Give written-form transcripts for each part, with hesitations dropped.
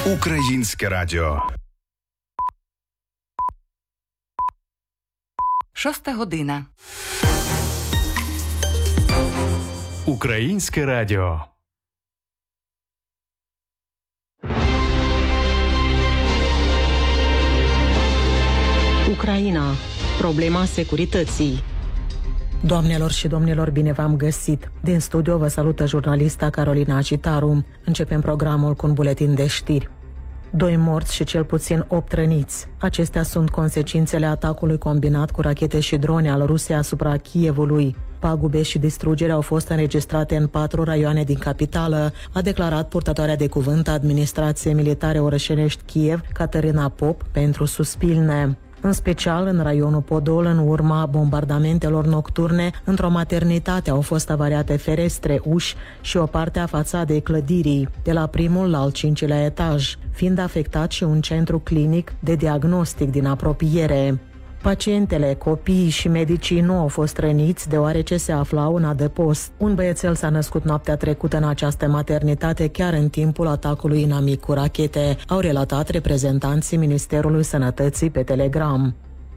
Українське радіо. 6:00. Українське радіо. Ucraina. Problema securității. Doamnelor și domnilor, bine v-am găsit! Din studio vă salută jurnalista Carolina Citaru. Începem programul cu un buletin de știri. 2 morți și cel puțin 8 răniți. Acestea sunt consecințele atacului combinat cu rachete și drone al Rusiei asupra Kievului. Pagube și distrugeri au fost înregistrate în 4 raioane din capitală, a declarat purtătoarea de cuvânt a administrației militare orășenești Kiev, Caterina Pop, pentru Suspilne. În special în raionul Podol, în urma bombardamentelor nocturne, într-o maternitate au fost avariate ferestre, uși și o parte a fațadei clădirii, de la primul la al 5-lea etaj, fiind afectat și un centru clinic de diagnostic din apropiere. Pacientele, copiii și medicii nu au fost răniți deoarece se aflau în adăpost. Un băiețel s-a născut noaptea trecută în această maternitate chiar în timpul atacului inamic cu rachete, au relatat reprezentanții Ministerului Sănătății pe Telegram.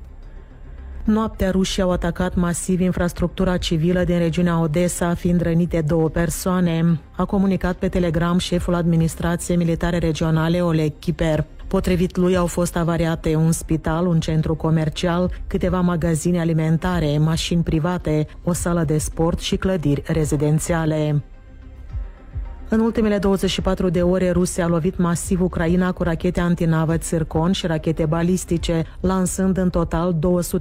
Noaptea rușii au atacat masiv infrastructura civilă din regiunea Odessa, fiind rănite 2 persoane, a comunicat pe Telegram șeful administrației militare regionale Oleg Kiper. Potrivit lui, au fost avariate un spital, un centru comercial, câteva magazine alimentare, mașini private, o sală de sport și clădiri rezidențiale. În ultimele 24 de ore, Rusia a lovit masiv Ucraina cu rachete antinavă Țircon și rachete balistice, lansând în total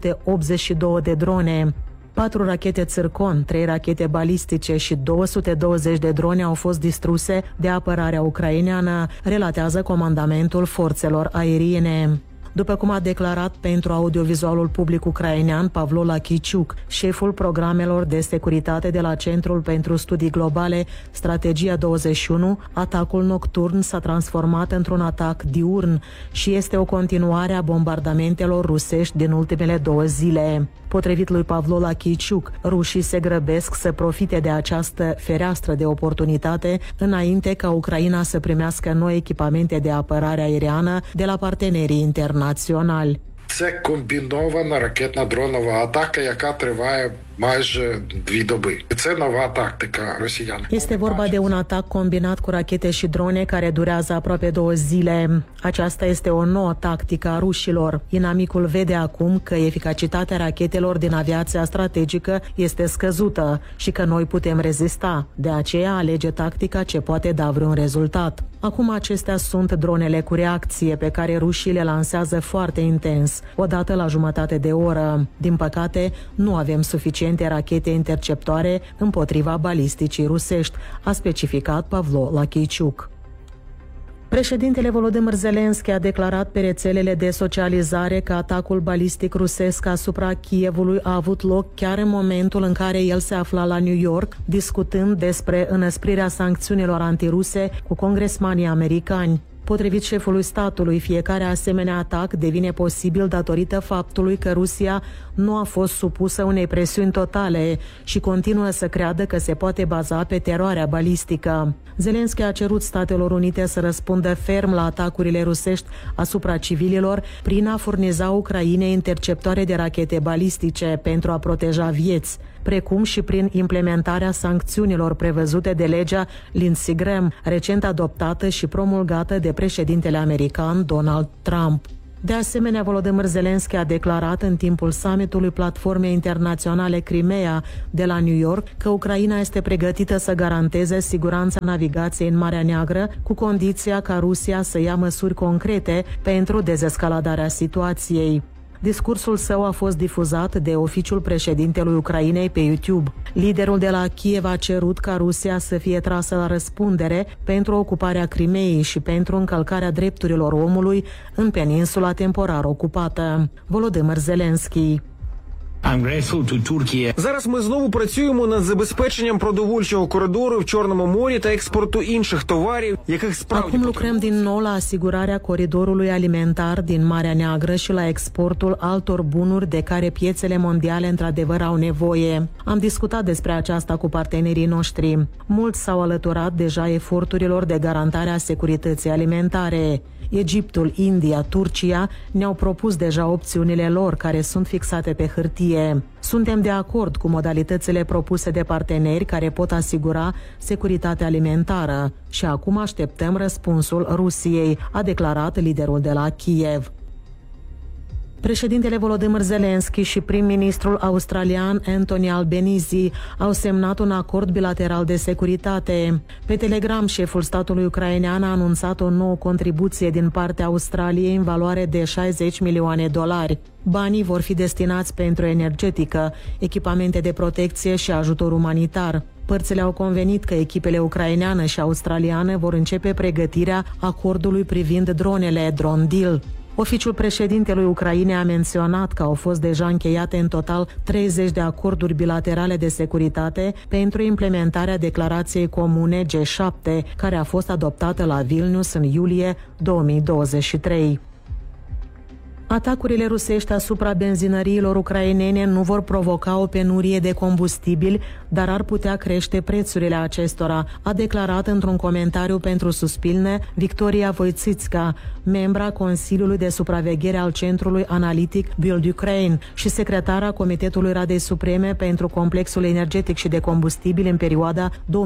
282 de drone. 4 rachete Țircon, 3 rachete balistice și 220 de drone au fost distruse de apărarea ucraineană, relatează comandamentul forțelor aeriene. După cum a declarat pentru audiovizualul public ucrainean Pavlo Lachiciuc, șeful programelor de securitate de la Centrul pentru Studii Globale Strategia 21, atacul nocturn s-a transformat într-un atac diurn și este o continuare a bombardamentelor rusești din ultimele 2 zile. Potrivit lui Pavlo Lachiciuc, rușii se grăbesc să profite de această fereastră de oportunitate înainte ca Ucraina să primească noi echipamente de apărare aeriană de la partenerii internaționali. Це комбінована ракетно-дронова атака, яка триває майже 2 доби. Це нова tactica rosiană. Este vorba de un atac combinat cu rachete și drone care durează aproape 2 zile. Aceasta este o nouă tactică a rușilor. Inamicul vede acum că eficacitatea rachetelor din aviația strategică este scăzută și că noi putem rezista. De aceea alege tactica ce poate da vreun rezultat. Acum acestea sunt dronele cu reacție pe care rușii le lansează foarte intens, odată la jumătate de oră. Din păcate, nu avem suficiente rachete interceptoare împotriva balisticii rusești, a specificat Pavlo Lachiciuc. Președintele Volodymyr Zelensky a declarat pe rețelele de socializare că atacul balistic rusesc asupra Kievului a avut loc chiar în momentul în care el se afla la New York, discutând despre înăsprirea sancțiunilor antiruse cu congresmanii americani. Potrivit șefului statului, fiecare asemenea atac devine posibil datorită faptului că Rusia nu a fost supusă unei presiuni totale și continuă să creadă că se poate baza pe teroarea balistică. Zelensky a cerut Statelor Unite să răspundă ferm la atacurile rusești asupra civililor prin a furniza Ucrainei interceptoare de rachete balistice pentru a proteja vieți, precum și prin implementarea sancțiunilor prevăzute de legea Lindsey Graham, recent adoptată și promulgată de președintele american Donald Trump. De asemenea, Volodymyr Zelensky a declarat în timpul summitului Platformei Internaționale Crimea de la New York că Ucraina este pregătită să garanteze siguranța navigației în Marea Neagră, cu condiția ca Rusia să ia măsuri concrete pentru dezescaladarea situației. Discursul său a fost difuzat de oficiul președintelui Ucrainei pe YouTube. Liderul de la Kiev a cerut ca Rusia să fie trasă la răspundere pentru ocuparea Crimeei și pentru încălcarea drepturilor omului în peninsula temporar ocupată. Volodymyr Zelensky. I'm grateful to Turkey. Зараз ми знову працюємо над забезпеченням продовольчого коридору в Чорному морі та експорту інших товарів, яких справді Acum lucrăm din nou la asigurarea coridorului alimentar din Marea Neagră și la exportul altor bunuri de care piețele mondiale într-adevăr au nevoie. Am discutat despre aceasta cu partenerii noștri. Mulți s-au alăturat deja eforturilor de garantare a securității alimentare. Egiptul, India, Turcia ne-au propus deja opțiunile lor care sunt fixate pe hârtie. Suntem de acord cu modalitățile propuse de parteneri care pot asigura securitatea alimentară și acum așteptăm răspunsul Rusiei, a declarat liderul de la Kiev. Președintele Volodymyr Zelensky și prim-ministrul australian Anthony Albanese au semnat un acord bilateral de securitate. Pe Telegram, șeful statului ucrainean a anunțat o nouă contribuție din partea Australiei în valoare de $60 milioane. Banii vor fi destinați pentru energetică, echipamente de protecție și ajutor umanitar. Părțile au convenit că echipele ucraineană și australiană vor începe pregătirea acordului privind dronele Drone Deal. Oficiul președintelui Ucrainei a menționat că au fost deja încheiate în total 30 de acorduri bilaterale de securitate pentru implementarea declarației comune G7, care a fost adoptată la Vilnius în iulie 2023. Atacurile rusești asupra benzinăriilor ucrainene nu vor provoca o penurie de combustibil, dar ar putea crește prețurile acestora, a declarat într-un comentariu pentru Suspilne Victoria Voițitska, membra Consiliului de Supraveghere al Centrului Analitic Build Ukraine și secretara Comitetului Radei Supreme pentru Complexul Energetic și de Combustibil în perioada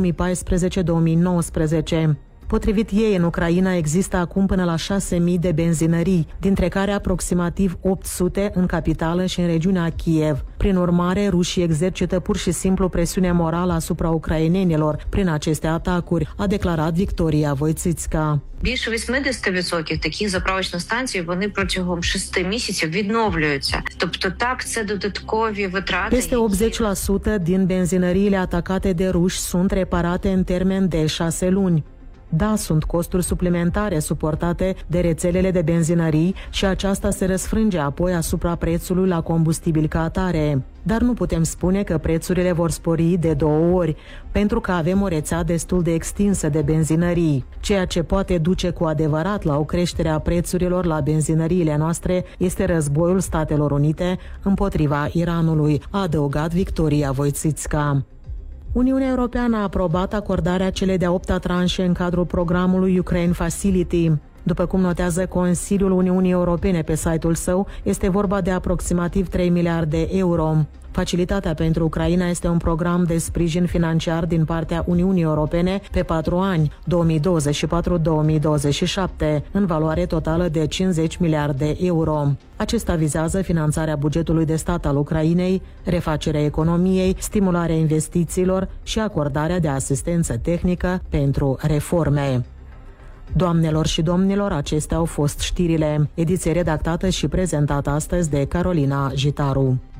2014-2019. Potrivit ei, în Ucraina există acum până la 6.000 de benzinării, dintre care aproximativ 800 în capitală și în regiunea Kiev. Prin urmare, rușii exercită pur și simplu presiune morală asupra ucrainenilor prin aceste atacuri, a declarat Victoria Voițitska. Більше 80% таких заправочних станцій, вони протягом 6 місяців відновлюються. Тобто так, це додаткові витрати. Peste 80% din benzinăriile atacate de ruși sunt reparate în termen de 6 luni. Da, sunt costuri suplimentare suportate de rețelele de benzinării și aceasta se răsfrânge apoi asupra prețului la combustibil ca atare. Dar nu putem spune că prețurile vor spori de 2 ori, pentru că avem o rețea destul de extinsă de benzinării. Ceea ce poate duce cu adevărat la o creștere a prețurilor la benzinăriile noastre este războiul Statelor Unite împotriva Iranului, a adăugat Victoria Voițitska. Uniunea Europeană a aprobat acordarea celei de-a 8-a tranșe în cadrul programului Ukraine Facility. După cum notează Consiliul Uniunii Europene pe site-ul său, este vorba de aproximativ 3 miliarde euro. Facilitatea pentru Ucraina este un program de sprijin financiar din partea Uniunii Europene pe 4 ani, 2024-2027, în valoare totală de 50 miliarde euro. Acesta vizează finanțarea bugetului de stat al Ucrainei, refacerea economiei, stimularea investițiilor și acordarea de asistență tehnică pentru reforme. Doamnelor și domnilor, acestea au fost știrile. Ediție redactată și prezentată astăzi de Carolina Jitaru.